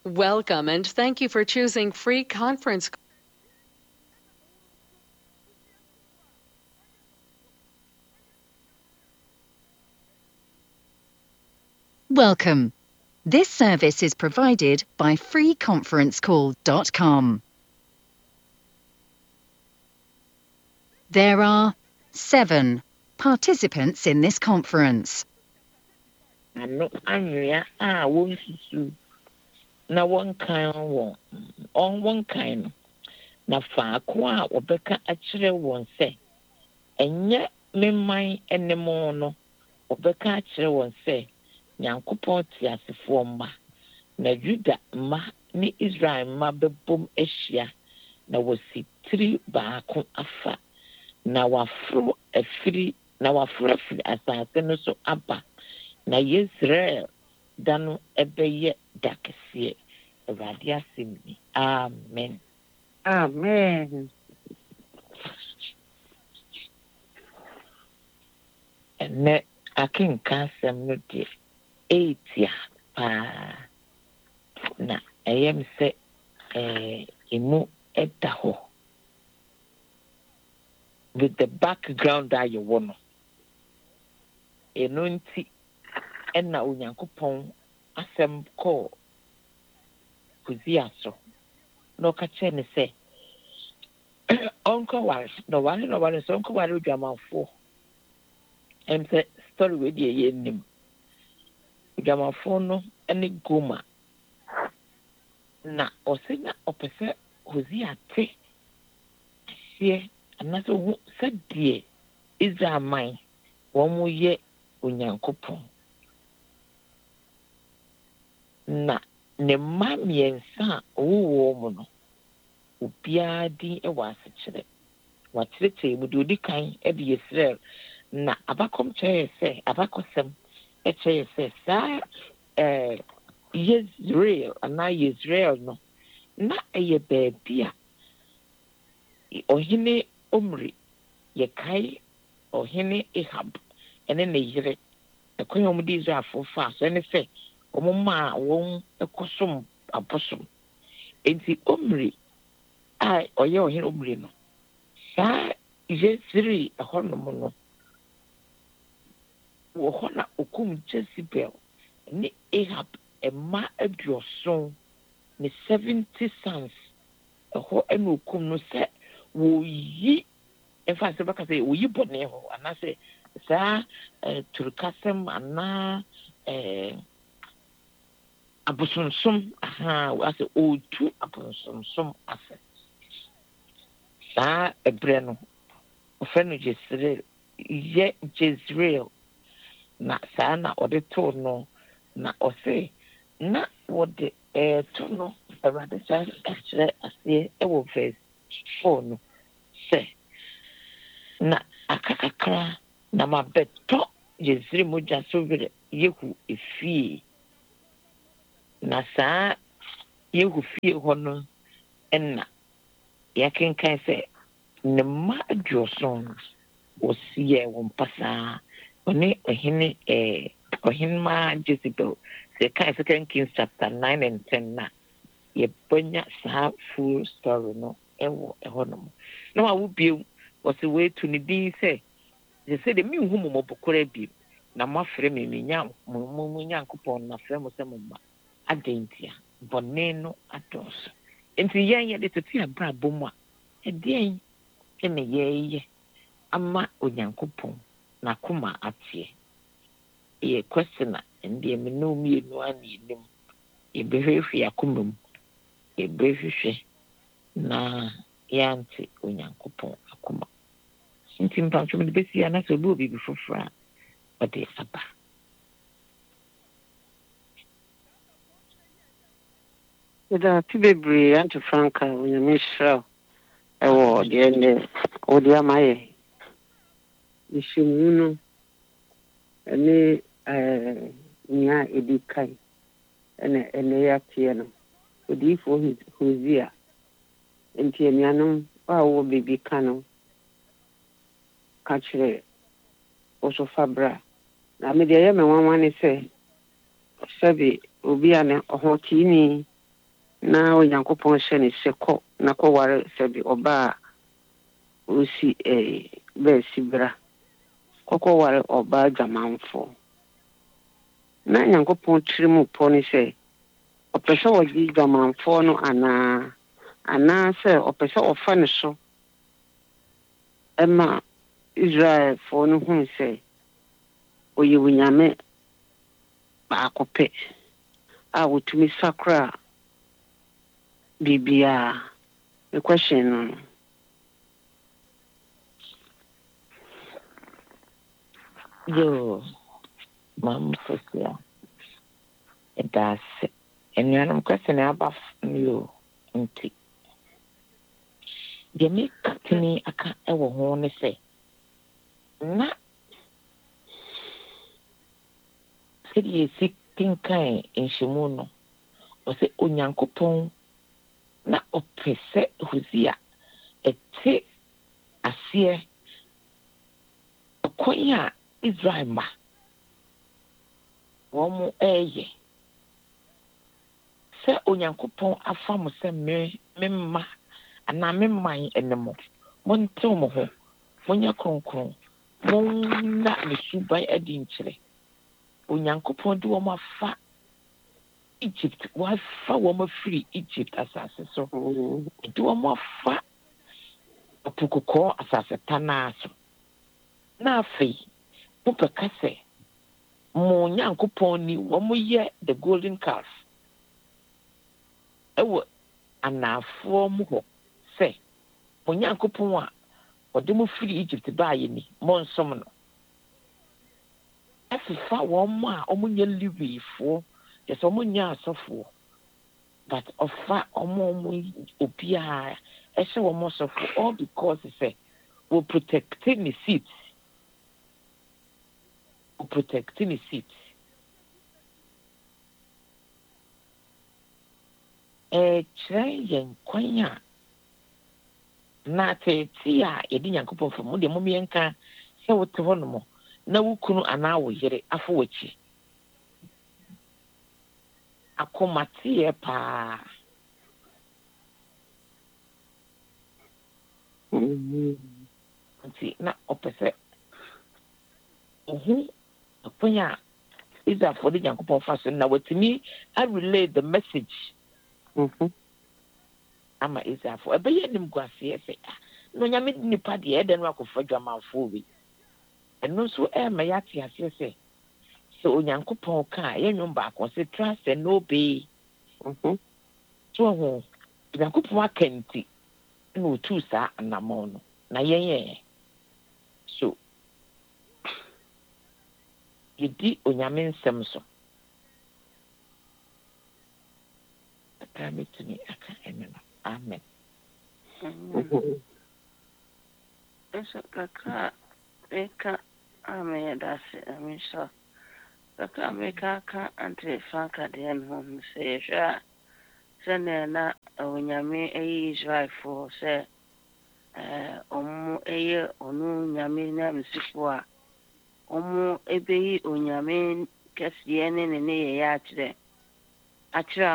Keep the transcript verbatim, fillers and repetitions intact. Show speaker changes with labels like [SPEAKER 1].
[SPEAKER 1] Welcome, and thank you for choosing free conference.
[SPEAKER 2] Welcome. This service is provided by free conference call dot com. There are seven participants in this conference.
[SPEAKER 3] Ano anwea a wonsusu na wɔnkan wɔn on wɔnkan no na faako a wɔbɛka akyerɛ wɔn sɛ ɛnyɛ memman ne mo no wɔbɛka akyerɛ wɔn sɛ Nyankopɔn te asefoɔ mma na Juda mma ne Israel mma bɛbom ahyia na wɔsi tiri baako afa na waforo afiri na waforo afiri asase no so aba na Israel da no ɛbɛyɛ da kɛseɛ. Awurade asɛm ni. Amen.
[SPEAKER 4] Amen.
[SPEAKER 3] Ɛnɛ akenka asɛm no deɛ ɛɛtia paa na ɛyɛ me sɛ ɛɛ emu ɛda hɔ with the background a yɛwɔ no ɛno nti ɛna Onyankopɔn asɛm kɔɔ Hosea so na ɔka kyerɛ ne sɛ ɔnkɔware na ɔware na ɔware sɛ ɔnkɔware odwamanfoɔ ɛm sɛ story wei deɛ ɛyɛ nnim odwamanfoɔ no ne Goma na ɔsɛ na ɔpɛ sɛ Hosea te aseɛ anaasɛ ohu sɛdeɛ Israel man wɔn mo yɛ Onyankopɔn na ne mma mmiɛnsa a ɔwowɔ mu no obiara din wɔ asekyerɛ wakyerɛkyerɛ mu de odi kan de Israel na abakɔm kyerɛ sɛ abakɔsɛm kyerɛ sɛ saa ɛɛ Yezreel anaa Yezreel no na ɛyɛ baabi a ɔhene Omri yɛkae ɔhene Ahab ɛne ne yere ɛkwan a wɔde Israelfoɔ faa so ɛne sɛ wɔn maa wɔn kɔsom abosom enti Omri a ɔyɛ ɔhene Omri no saa Yezreel ɛhɔnom no wɔ hɔ na okum Jezebel ne Ahab ɛma aduɔson ne seventy sons ɛhɔ ɛna okum no sɛ wɔyi ɛfa sɛ bɛka sɛ wɔyi bɔne hɔ anaasɛ saa turukasɛm anaa ɛɛ abosonsom aha asɛ ɔtu abosonsom asɛ saa ɛbrɛ no ɔfrɛ no Jezreel yɛ Jezreel na saa na ɔde too no na ɔsɛ na wɔde ɛɛto no Awurade saa akyerɛ aseɛ ɛwɔ verse four no sɛ na aka kakra na mabɛtɔ Jezreel mogya so werɛ Yehu efie na saa Yehu fie hɔ no ɛna yɛkenkan sɛ ne mma aduɔson no wɔsiyɛ wɔn pasaa ɔne ɔhene ɛɛ ɔhene maa Jezebel sɛ kan Second Kings chapter nine and ten na yɛbɛnya saa full story no ɛwɔ ɛhɔ nom na wawo bio wɔsɛ wɔatu ne din sɛ sɛ de menhu mo mɔbɔkora bio na moafrɛ me menya mo mo Nyankopɔn na frɛ mo sɛ mo mma adantia bɔne no adɔɔso enti yɛn yɛde tete abrabɔ mu a ɛdeɛn ɛna yɛyɛ ama Onyankopɔn na koma ateɛ ɛyɛ question a ɛndeɛ me no mmienu a ne yɛnim yɛbɛhwehwɛ akoma mu yɛbɛhwehwɛ na yɛante Onyankopɔn akoma nti mpatwom de bɛsi a na sɛ obi wɔ biribi foforɔ a ɔde aba.
[SPEAKER 4] Ida ti bebree Aunty Franca onyame hyira ɛwɔ deɛ ne ɔde ama yɛ nhyiamu no ɛne ɛɛ nya edi kai ɛna ɛna yɛateɛ no odiyifoɔ Hosea nti anuanom a wɔwɔ biribi ka no ka kyerɛ ɔsofa bra na me deɛ ɛyɛ me nwanwa ne sɛ sɛbi obi a ne ɔho tiini na onyankopɔn hyɛ ne sɛ kɔ na kɔware sɛbi ɔbaa osi eh bɛsi bra kɔkɔware ɔbaa dwamanfo na nyankopɔn tirim pɔ ne sɛ ɔpɛ sɛ ɔgye dwamanfo no anaa anaa sɛ ɔpɛ sɛ ɔfa ne so ɛma Israel fo no hu sɛ oye wunyame baako pɛ a wotumi sakra bibia. The question
[SPEAKER 3] yo mam Sophia that's and you know question about you nti de me katini aka ewo ho ne se na sidi si tinkan enhyimu no o se onyankopon na opese Hosea ete asie okonya Israel ma womu eye se onyankopon afa mo se me memma ana memman enemo montew mo ho monya kronkron monna ne suban adi nkyere onyankopon de wo afa Egypt wa fa wo ma free Egypt asase so de wo afa opukoko asase tanaso na afei mo pekase mo nyankopon ni wo mo ye the golden calf ewo anafo mo ho se mo nyankopon a ode mo free Egypt ba ye ni mo nsom no afifa wo mo a o mo nya liwifo yes o mo nya asofo but ofa o mo mo opia e se wo mo sofo all because say we protecting the seats we protecting the seats e train kwanya na tete a yedi nyankopon fo mo de mo mienka se wo te ho no mo na wo kunu ana wo yere afo wachi akomatie pa nti na opese ohu akonya Israel for the nyankopon fa so na watimi I relay the message
[SPEAKER 4] mhm
[SPEAKER 3] ama Israel for ebeye nim guase efe no nyame nipa de eden wa kofa dwamanfo bi eno so e ma yate ase se so onyankopon ka ye nwom ba ko se trust and obey
[SPEAKER 4] mhm
[SPEAKER 3] so ho onyankopon akanti na otu sa anamon no na yenye so yedi onyame nsem so amituni aka enena amen
[SPEAKER 5] Eso kaka eka ame dasi amisha kaka meka ka ante fanka de enhom se sha sene na onyame eyi Israel for se eh omu eye onu nyame na msifu a omu ebeyi onyame kesiye ne ne ye ya akire akire